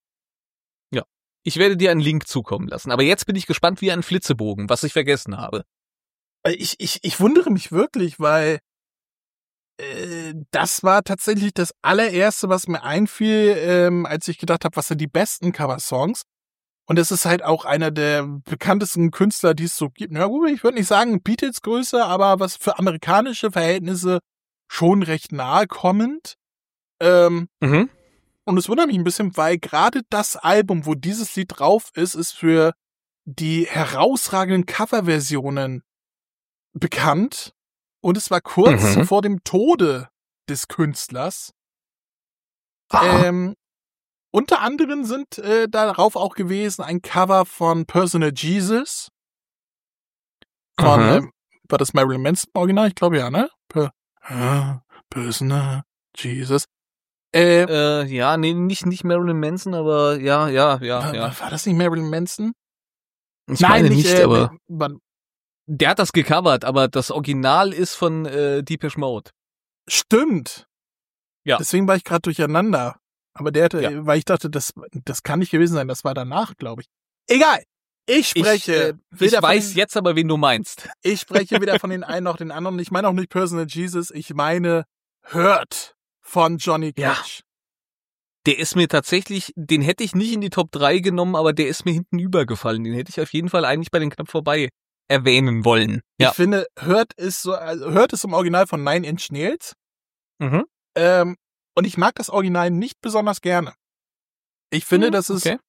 Ich werde dir einen Link zukommen lassen. Aber jetzt bin ich gespannt wie ein Flitzebogen, was ich vergessen habe.
Ich, ich, ich wundere mich wirklich, weil äh, das war tatsächlich das allererste, was mir einfiel, ähm, als ich gedacht habe, was sind die besten Cover-Songs. Und es ist halt auch einer der bekanntesten Künstler, die es so gibt. Na gut, ich würde nicht sagen Beatles-Größe, aber was für amerikanische Verhältnisse schon recht nahe kommend. Ähm,
Mhm.
Und es wundert mich ein bisschen, weil gerade das Album, wo dieses Lied drauf ist, ist für die herausragenden Coverversionen bekannt. Und es war kurz
Mhm.
vor dem Tode des Künstlers.
Ah.
Ähm, unter anderem sind äh, darauf auch gewesen ein Cover von Personal Jesus. Von,
Mhm.
ähm, war das Marilyn Manson im Original? Ich glaube ja, ne? Per ah, Personal Jesus. Äh,
Äh, ja, nee, nicht, nicht Marilyn Manson, aber ja, ja, ja,
war,
ja.
war das nicht Marilyn Manson?
Ich meine nicht,
äh,
aber
wann-
der hat das gecovert, aber das Original ist von äh, Depeche Mode.
Stimmt.
Ja.
Deswegen war ich gerade durcheinander. Aber der hatte,
Ja.
weil ich dachte, das, das kann nicht gewesen sein, das war danach, glaube ich. Egal. Ich
Ich,
spreche
äh, ich
weder
weiß
von,
jetzt aber, wen du meinst.
ich spreche weder von den einen noch den anderen. Ich meine auch nicht Personal Jesus, ich meine Hurt von Johnny
Ja.
Cash.
Der ist mir tatsächlich, den hätte ich nicht in die Top drei genommen, aber der ist mir hinten übergefallen. Den hätte ich auf jeden Fall eigentlich bei den knapp vorbei erwähnen wollen. Ja.
Ich finde, Hurt ist so, also Hurt ist im Original von Nine Inch Nails.
Mhm.
Ähm, und ich mag das Original nicht besonders gerne. Ich finde,
Hm,
das ist
okay.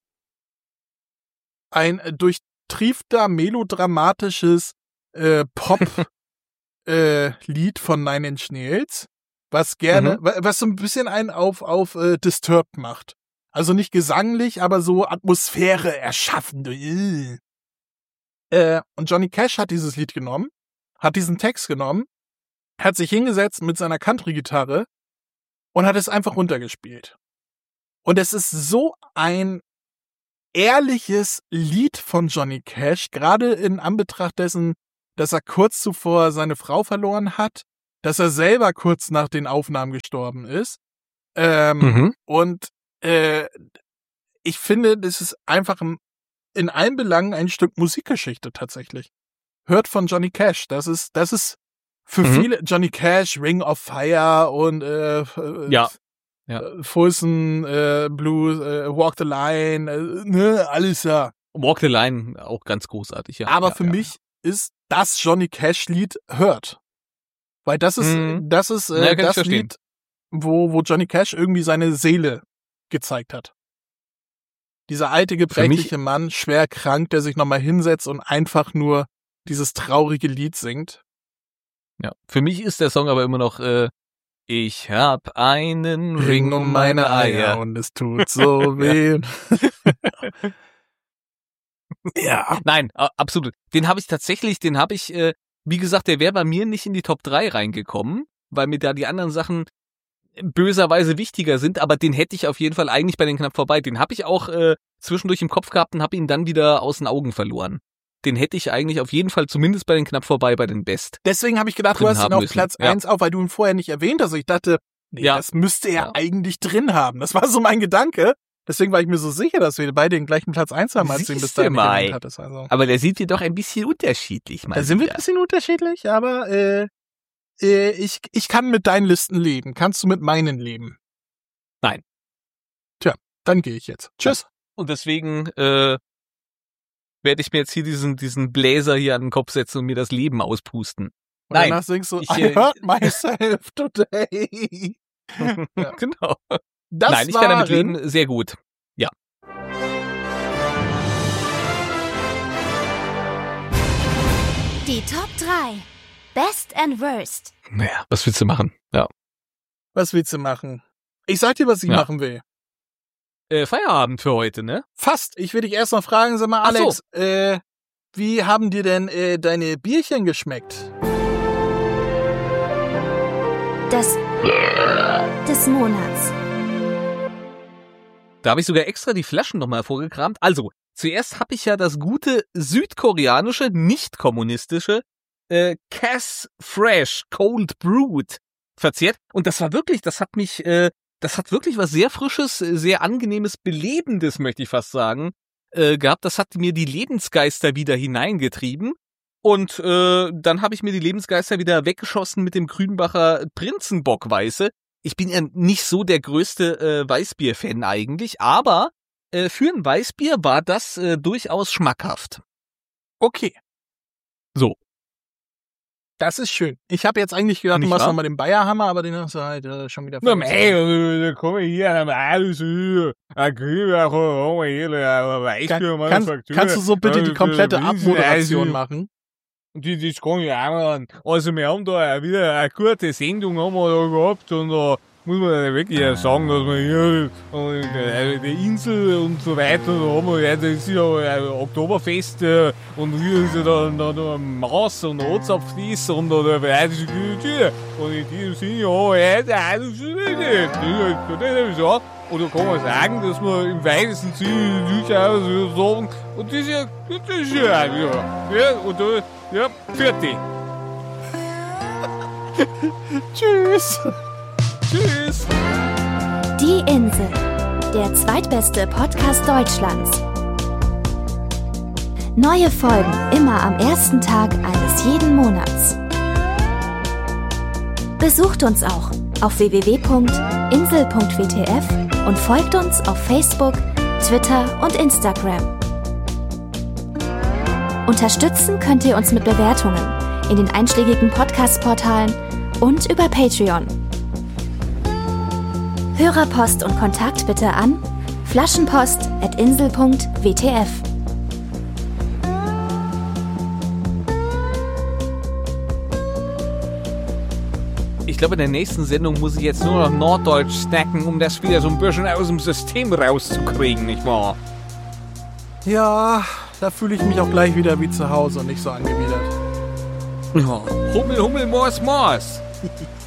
ein äh, durchtriefter, melodramatisches äh, Pop äh, Lied von Nine Inch Nails, was gerne,
Mhm.
wa- was so ein bisschen einen auf, auf äh, Disturbed macht. Also nicht gesanglich, aber so Atmosphäre erschaffen. Äh. Äh, und Johnny Cash hat dieses Lied genommen, hat diesen Text genommen, hat sich hingesetzt mit seiner Country-Gitarre und hat es einfach runtergespielt. Und es ist so ein ehrliches Lied von Johnny Cash, gerade in Anbetracht dessen, dass er kurz zuvor seine Frau verloren hat, dass er selber kurz nach den Aufnahmen gestorben ist. Ähm,
Mhm.
Und äh, ich finde, das ist einfach ein, in allen Belangen ein Stück Musikgeschichte tatsächlich. Hört von Johnny Cash. Das ist, das ist für
Mhm.
viele Johnny Cash, Ring of Fire und äh, äh,
Ja. Ja.
äh, Folsom äh, Blues, äh, Walk the Line, äh, ne, alles ja.
Walk the Line, auch ganz großartig, ja.
Aber
ja,
für
ja.
mich ist das Johnny Cash-Lied Hört. Weil das ist,
Mhm.
das ist
Ja,
äh,
kann ich
das
verstehen.
Lied, wo, wo Johnny Cash irgendwie seine Seele gezeigt hat. Dieser alte, gebrechliche Mann, schwer krank, der sich nochmal hinsetzt und einfach nur dieses traurige Lied singt.
Ja. Für mich ist der Song aber immer noch, äh, ich hab einen Ring um meine Eier.
und es tut so weh. Ja.
Nein, a- absolut. Den habe ich tatsächlich, den habe ich, äh, wie gesagt, der wäre bei mir nicht in die Top drei reingekommen, weil mir da die anderen Sachen böserweise wichtiger sind, aber den hätte ich auf jeden Fall eigentlich bei den knapp vorbei. Den habe ich auch äh, zwischendurch im Kopf gehabt und habe ihn dann wieder aus den Augen verloren. Den hätte ich eigentlich auf jeden Fall zumindest bei den knapp vorbei bei den Best.
Deswegen habe ich gedacht, du
Drin
hast ihn
haben
auf
müssen.
Platz
Ja.
eins auf, weil du ihn vorher nicht erwähnt hast. Ich dachte, nee,
Ja.
das müsste er
Ja.
eigentlich drin haben. Das war so mein Gedanke. Deswegen war ich mir so sicher, dass wir beide den gleichen Platz eins haben, als du ihn bis
Siehste
dahin nicht
mal.
erwähnt hattest. Also.
Aber der sieht dir doch ein bisschen unterschiedlich, mal
Da sind wir ein
wieder.
bisschen unterschiedlich, aber äh, äh, ich, ich kann mit deinen Listen leben. Kannst du mit meinen leben?
Nein.
Tja, dann gehe ich jetzt. Tschüss.
Und deswegen äh, werde ich mir jetzt hier diesen diesen Bläser hier an den Kopf setzen und mir das Leben auspusten.
Und
Nein.
danach singst du,
Ich,
I
äh,
hurt myself today. Ja.
Genau.
Das
Nein, ich kann damit
waren-
leben, sehr gut.
Die Top drei. Best and Worst.
Naja, was willst du machen? Ja.
Was willst du machen? Ich sag dir, was ich
Ja.
machen will.
Äh, Feierabend für heute, ne?
Fast. Ich will dich erst noch fragen, sag mal,
Ach so.
Alex, äh, wie haben dir denn äh, deine Bierchen geschmeckt?
Das des Monats.
Da habe ich sogar extra die Flaschen nochmal hervorgekramt. Also, zuerst habe ich ja das gute südkoreanische, nicht kommunistische äh, Cass Fresh Cold Brewed verzehrt. Und das war wirklich, das hat mich, äh, das hat wirklich was sehr Frisches, sehr Angenehmes, Belebendes, möchte ich fast sagen, äh, gehabt. Das hat mir die Lebensgeister wieder hineingetrieben. Und äh, dann habe ich mir die Lebensgeister wieder weggeschossen mit dem Grünbacher Prinzenbock-Weiße. Ich bin ja nicht so der größte äh, Weißbier-Fan eigentlich, aber äh, für ein Weißbier war das äh, durchaus schmackhaft.
Okay.
So.
Das ist schön. Ich habe jetzt eigentlich gedacht,
Nicht
du machst
wahr?
nochmal den Bayerhammer, aber den hast du halt äh, schon wieder
Na,
vergessen.
mei, da komme ich hier, alles hier, ein Grünbacher, ein Weißbier,
Kann, kannst, kannst du so bitte die komplette Abmoderation machen?
Die, das kann ich auch machen. Also wir haben da wieder eine gute Sendung haben wir da gehabt und da muss man wirklich sagen, dass wir hier und, äh, die Insel und so weiter, da haben wir ja, das ist ja ein Oktoberfest äh, und hier ist ja dann da, da Maus und Ozapflis und da der bayerische Kultur und in diesem Sinne, ja, ja, das ist so. Und da kann man sagen, dass wir im weitesten Sinne durchaus sagen, und das ist ja, das ist ja, ja, ja, und da, ja, fertig.
Tschüss.
Tschüss.
Die Insel. Der zweitbeste Podcast Deutschlands. Neue Folgen immer am ersten Tag eines jeden Monats. Besucht uns auch auf w w w punkt insel punkt w t f und folgt uns auf Facebook, Twitter und Instagram. Unterstützen könnt ihr uns mit Bewertungen in den einschlägigen Podcast-Portalen und über Patreon. Hörerpost und Kontakt bitte an flaschenpost at insel punkt w t f.
Ich glaube, in der nächsten Sendung muss ich jetzt nur noch Norddeutsch snacken, um das wieder so ein bisschen aus dem System rauszukriegen, nicht wahr?
Ja, Da fühle ich mich auch gleich wieder wie zu Hause und nicht so angewidert.
Ja. Hummel, Hummel, Mors, Mors.